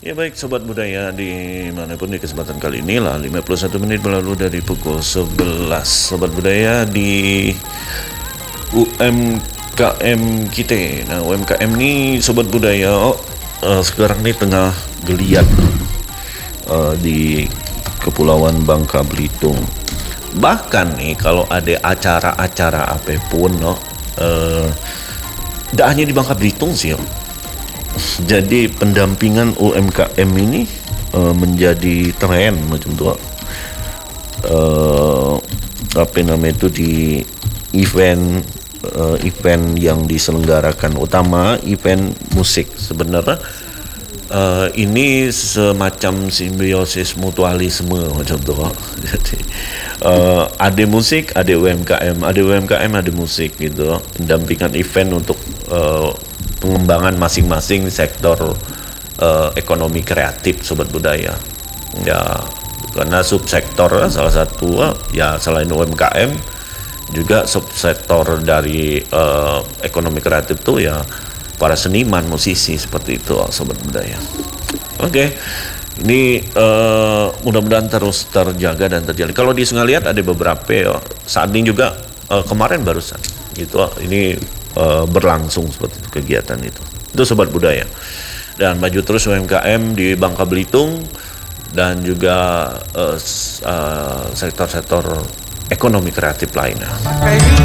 Ya baik Sobat Budaya, dimanapun di kesempatan kali ini lah 51 menit berlalu dari pukul 11. Sobat Budaya di UMKM kita. Nah UMKM ini Sobat Budaya sekarang ini tengah geliat di Kepulauan Bangka Belitung. Bahkan nih kalau ada acara-acara apapun tidak hanya di Bangka Belitung sih jadi pendampingan UMKM ini menjadi tren macam tu apa namanya itu di event yang diselenggarakan, utama event musik. Sebenarnya ini semacam simbiosis mutualisme macam tu. Jadi ada musik, ada UMKM, ada musik gitu. Pendampingan event untuk pengembangan masing-masing sektor ekonomi kreatif Sobat Budaya. Ya, karena subsektor salah satu ya selain UMKM juga subsektor dari ekonomi kreatif tuh ya para seniman, musisi seperti itu Sobat Budaya. Oke. Ini mudah-mudahan terus terjaga dan terjalin. Kalau di lihat ada beberapa saat ini juga kemarin barusan gitu ini berlangsung seperti itu kegiatan itu Sobat Budaya. Dan maju terus UMKM di Bangka Belitung dan juga sektor-sektor ekonomi kreatif lainnya.